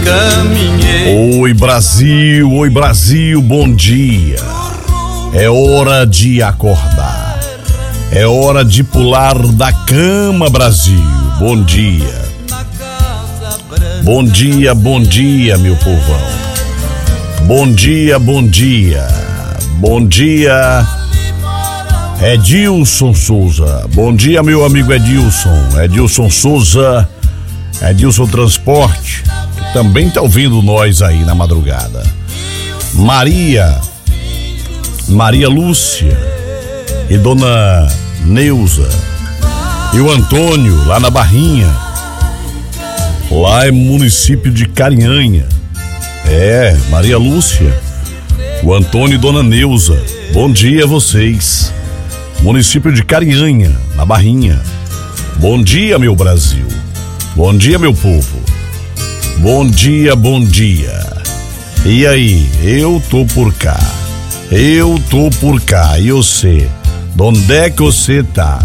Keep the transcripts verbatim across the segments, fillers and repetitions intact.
caminhei. Oi Brasil, oi Brasil, bom dia. É hora de acordar. É hora de pular da cama, Brasil. Bom dia. Bom dia, bom dia, meu povão. Bom dia, bom dia. Bom dia, Edilson Souza. Bom dia, meu amigo Edilson. Edilson Souza, Edilson Transporte, que também tá ouvindo nós aí na madrugada. Maria, Maria Lúcia e Dona Neuza. E o Antônio, lá na Barrinha. Lá é município de Carinhanha. É, Maria Lúcia, o Antônio e Dona Neuza. Bom dia a vocês. Município de Carinhanha, na Barrinha. Bom dia, meu Brasil. Bom dia, meu povo. Bom dia, bom dia. E aí, eu tô por cá. Eu tô por cá. E você? De onde é que você tá?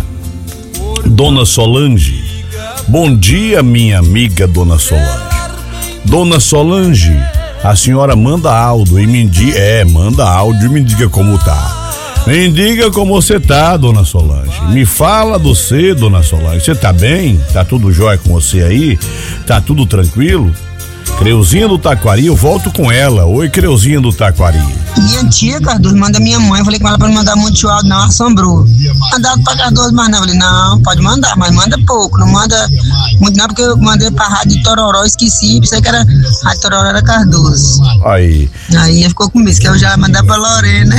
Dona Solange. Bom dia, minha amiga Dona Solange. Dona Solange, a senhora manda áudio e me diga, é, manda áudio e me diga como tá. Me diga como você tá, Dona Solange. Me fala do você, Dona Solange. Você tá bem? Tá tudo jóia com você aí? Tá tudo tranquilo? Creuzinha do Taquari, eu volto com ela. Oi, Creuzinha do Taquari. Minha tia, Cardoso, manda minha mãe. Eu falei com ela pra não mandar muito áudio, não, assombrou. Mandado pra Cardoso, mas não. Eu falei, não, pode mandar, mas manda pouco. Não manda muito, não, porque eu mandei pra Rádio Tororó, esqueci. Pensei que era Rádio Tororó, era Cardoso. Aí. Aí ficou com isso, que eu já ia mandar pra Lorena.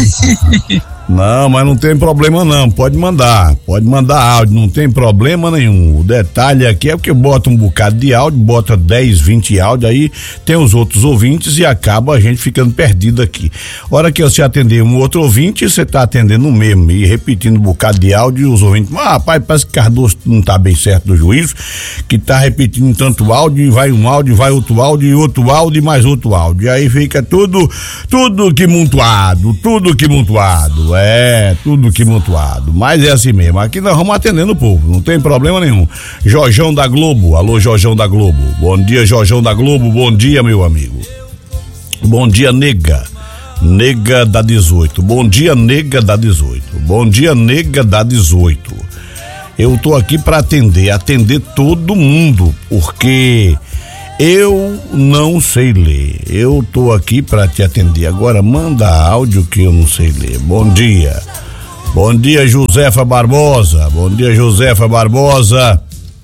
Não, mas não tem problema não, pode mandar, pode mandar áudio, não tem problema nenhum. O detalhe aqui é que bota um bocado de áudio, bota dez, vinte áudios, aí tem os outros ouvintes e acaba a gente ficando perdido aqui. Hora que você atender um outro ouvinte, você tá atendendo o mesmo e repetindo um bocado de áudio e os ouvintes, ah, rapaz, parece que Cardoso não tá bem certo do juízo, que tá repetindo tanto áudio e vai um áudio, vai outro áudio e outro áudio e mais outro áudio. E aí fica tudo, tudo que montuado, tudo que montuado. É, tudo que mutuado, mas é assim mesmo, aqui nós vamos atendendo o povo, não tem problema nenhum. Jorjão da Globo, alô Jorjão da Globo, bom dia Jorjão da Globo, bom dia meu amigo. Bom dia nega, nega da dezoito, bom dia nega da dezoito, bom dia nega da dezoito. Eu tô aqui para atender, atender todo mundo, porque eu não sei ler. Eu tô aqui para te atender. Agora manda áudio que eu não sei ler. Bom dia. Bom dia, Josefa Barbosa. Bom dia, Josefa Barbosa.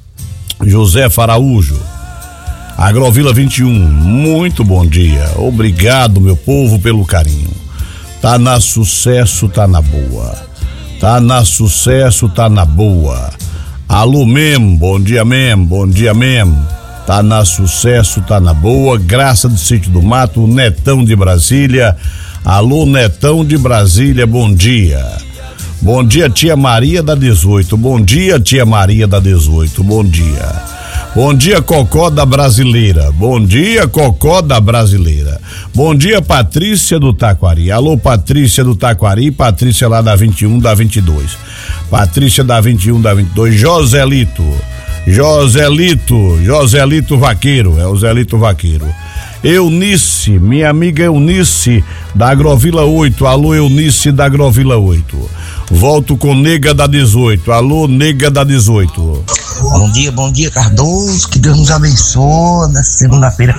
Josefa Araújo. Agrovila vinte e um. Muito bom dia. Obrigado, meu povo, pelo carinho. Tá na sucesso, tá na boa. Tá na sucesso, tá na boa. Alô mesmo, bom dia mesmo, bom dia mesmo. Tá na sucesso, tá na boa. Graça do Sítio do Mato, Netão de Brasília. Alô, Netão de Brasília, bom dia. Bom dia, tia Maria da dezoito. Bom dia, tia Maria da dezoito. Bom dia. Bom dia, Cocó da Brasileira. Bom dia, Cocó da Brasileira. Bom dia, Patrícia do Taquari. Alô, Patrícia do Taquari. Patrícia lá da vinte e um, da vinte e dois. Patrícia da vinte e um, da vinte e dois. Joselito. Joselito, Joselito Vaqueiro, é o Zelito Vaqueiro. Eunice, minha amiga Eunice da Agrovila oito, alô Eunice da Agrovila oito. Volto com nega da dezoito, alô nega da dezoito. Bom dia, bom dia Cardoso, que Deus nos abençoe nessa segunda-feira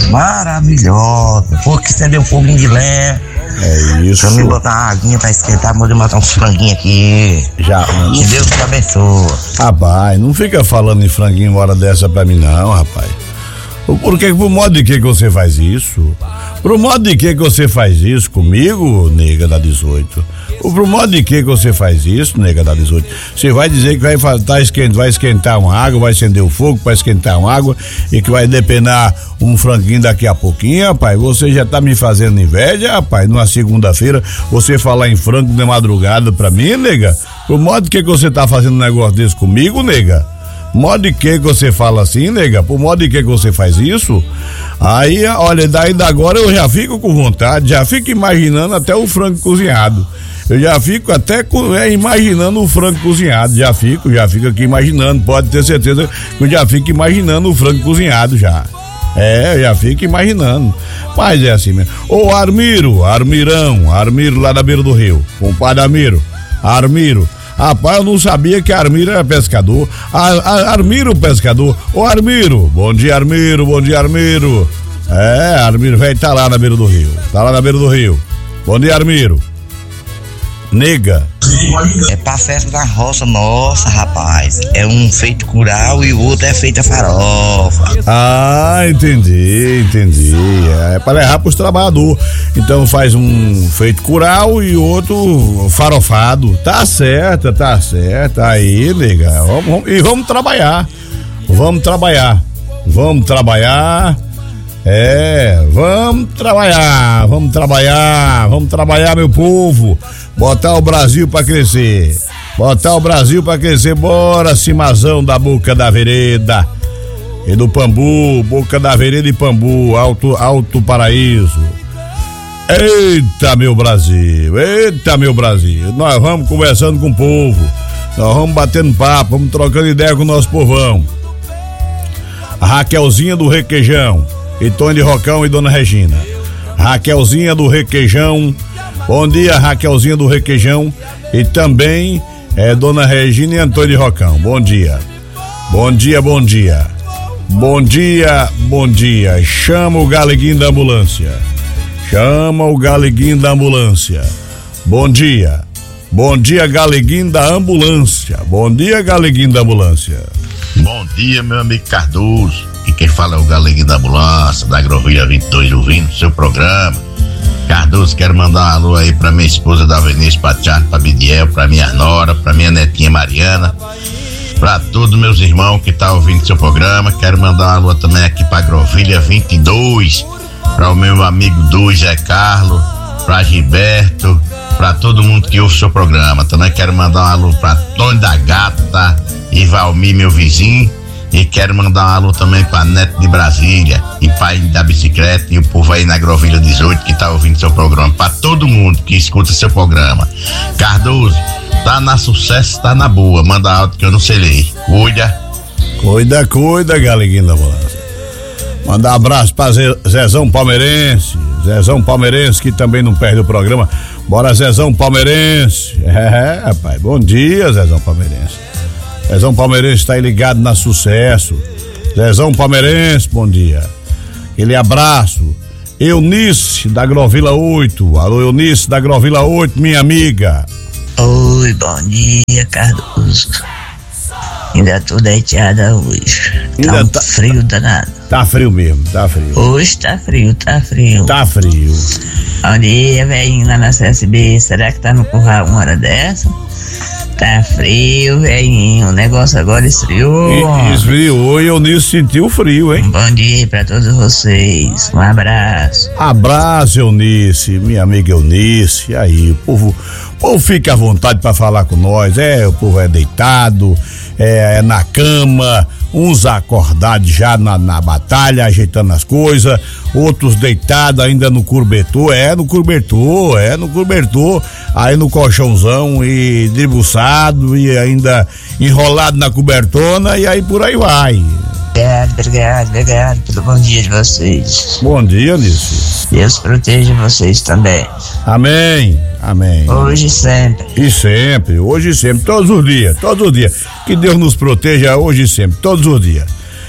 maravilhosa. Vou que acender um foguinho de lenha. É isso. Pra me botar uma aguinha pra esquentar, vou matar uns franguinhos aqui. Já. Que Deus te abençoe. Rapaz, não fica falando em franguinho uma hora dessa pra mim não, rapaz. Por que, por modo de que que você faz isso? Por modo de que que você faz isso comigo, nega da dezoito? Por modo de que que você faz isso, nega da dezoito? Você vai dizer que vai, tá esquent, vai esquentar uma água, vai acender o fogo para esquentar uma água e que vai depenar um franguinho daqui a pouquinho, rapaz? Você já tá me fazendo inveja, rapaz? Numa segunda-feira, você falar em frango de madrugada pra mim, nega? Por modo de que que você tá fazendo um negócio desse comigo, nega? Modo de que que você fala assim, nega? Por modo de que que você faz isso? Aí, olha, daí da agora eu já fico com vontade, já fico imaginando até o frango cozinhado. Eu já fico até é, imaginando o frango cozinhado, já fico, já fico aqui imaginando, pode ter certeza que eu já fico imaginando o frango cozinhado já. É, eu já fico imaginando. Mas é assim mesmo. Ô Armiro, Armirão, Armiro lá na beira do rio. Compadre Armiro, Armiro. Rapaz, eu não sabia que Armiro era pescador. Ar, Ar, Armiro pescador. Ô Armiro, bom dia Armiro, bom dia Armiro. É, Armiro, velho, tá lá na beira do rio. Tá lá na beira do rio. Bom dia Armiro. Nega. É pra festa da roça nossa, rapaz. É um feito curau e o outro é feita farofa. Ah, entendi, entendi. É pra levar pros trabalhadores. Então faz um feito curau e outro farofado. Tá certo, tá certo. Aí, nega. Vamos, vamos, e vamos trabalhar. Vamos trabalhar. Vamos trabalhar. É, vamos trabalhar, vamos trabalhar, vamos trabalhar, meu povo. Botar o Brasil pra crescer. Botar o Brasil pra crescer. Bora, cimazão da Boca da Vereda e do Pambu, Boca da Vereda e Pambu, Alto, Alto Paraíso. Eita, meu Brasil, eita, meu Brasil. Nós vamos conversando com o povo, nós vamos batendo papo, vamos trocando ideia com o nosso povão. A Raquelzinha do Requeijão e Tony de Rocão e Dona Regina. Raquelzinha do Requeijão. Bom dia, Raquelzinha do Requeijão. E também é Dona Regina e Antônio de Rocão. Bom dia. Bom dia, bom dia. Bom dia, bom dia. Chama o galeguinho da ambulância. Chama o galeguinho da ambulância. Bom dia. Bom dia, galeguinho da ambulância. Bom dia, galeguinho da ambulância. Bom dia, meu amigo Cardoso. E quem fala é o Galeguinho da Ambulância, da Agrovilha vinte e dois, ouvindo seu programa. Cardoso, quero mandar um alô aí pra minha esposa da Vinícius, pra Thiago, pra Bidiel, pra minha nora, pra minha netinha Mariana, pra todos meus irmãos que tá ouvindo seu programa. Quero mandar um alô também aqui pra Agrovilha vinte e dois, pra o meu amigo Du, Zé Carlos, pra Gilberto, pra todo mundo que ouve seu programa. Também quero mandar um alô pra Tony da Gata e Valmir, meu vizinho. E quero mandar um alô também pra Neto de Brasília e pai da bicicleta e o povo aí na Agrovilha dezoito que tá ouvindo seu programa. Pra todo mundo que escuta seu programa. Cardoso, tá na sucesso, tá na boa. Manda áudio que eu não sei ler. Cuida. Cuida, cuida, galeguinho da ambulância. Mandar um abraço pra Zezão Palmeirense. Zezão Palmeirense que também não perde o programa. Bora, Zezão Palmeirense. É, rapaz, bom dia, Zezão Palmeirense. Zezão Palmeirense tá aí ligado na sucesso. Zezão Palmeirense, bom dia. Aquele abraço. Eunice da Agrovila oito. Alô, Eunice da Agrovila oito, minha amiga. Oi, bom dia, Cardoso. Ainda tô deitada hoje. Tá Ainda um tá, frio danado. Tá frio mesmo, tá frio. Hoje tá frio, tá frio. Tá frio. Bom dia, velhinho lá na C S B. Será que tá no curral uma hora dessa? Tá frio, velhinho. O negócio agora esfriou. E, esfriou e eu nisso senti o frio, hein? Bom dia pra todos vocês. Um abraço. Abraço, Eunice, minha amiga Eunice. E aí, o povo, o povo fica à vontade pra falar com nós. É, o povo é deitado, é, é na cama, uns acordados já na, na batalha, ajeitando as coisas, outros deitados ainda no cobertor, é no cobertor, é no cobertor, aí no colchãozão e debruçado e ainda enrolado na cobertona e aí por aí vai. Obrigado, obrigado, obrigado pelo bom dia de vocês. Bom dia, Nisso. Deus proteja vocês também. Amém, amém. Hoje e sempre. E sempre, hoje e sempre, todos os dias, todos os dias. Que Deus nos proteja hoje e sempre, todos os dias.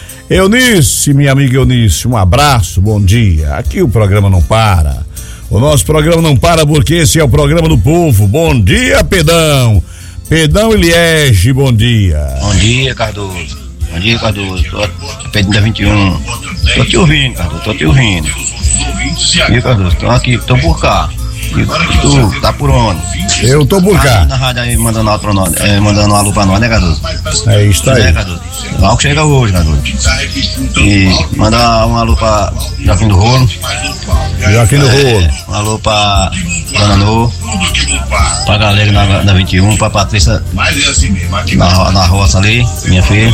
Eunice, minha amiga Eunice, um abraço, bom dia. Aqui o programa não para. O nosso programa não para porque esse é o programa do povo. Bom dia, Pedão. Pedão e Liege, bom dia. Bom dia, Cardoso. Bom dia, Cardoso. Tô Pedro da vinte e um. Tô te ouvindo, Cardoso, tô te ouvindo. E Cardoso, tô aqui, tô por cá. E tu tá por onde? Eu tô por cá. Aí na rádio aí mandando alô pra nós, é, mandando um alô pra nós, né, Cardoso? É isso aí. É, Cardoso. Logo que chega hoje, Cardoso. E manda um alô pra Joaquim do Rolo. Joaquim do Rolo. É, um alô pra Dona Nô, pra galera na, na vinte e um, pra Patrícia na, na roça ali, minha filha.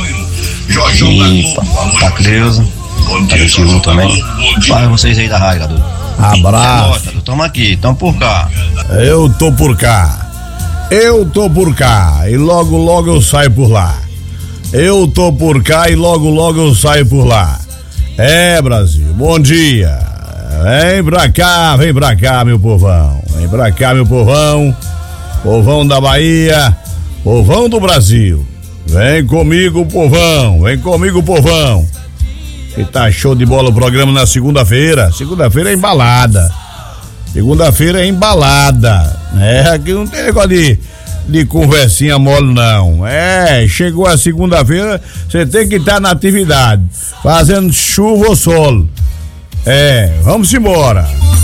E pra, pra Cleusa, pra vinte e um também. Para vocês aí da rádio, Cardoso. Abraço. Tamo aqui, tamo por cá. Eu tô por cá. Eu tô por cá. E logo, logo eu saio por lá. Eu tô por cá e logo, logo eu saio por lá. É, Brasil, bom dia. Vem pra cá, vem pra cá, meu povão. Vem pra cá, meu povão. Povão da Bahia, povão do Brasil. Vem comigo, povão. Vem comigo, povão. E tá show de bola o programa na segunda-feira. Segunda-feira é embalada. Segunda-feira é embalada. É, aqui não tem negócio de, de conversinha mole, não. É, chegou a segunda-feira, você tem que estar na atividade, fazendo chuva ou sol. É, vamos embora.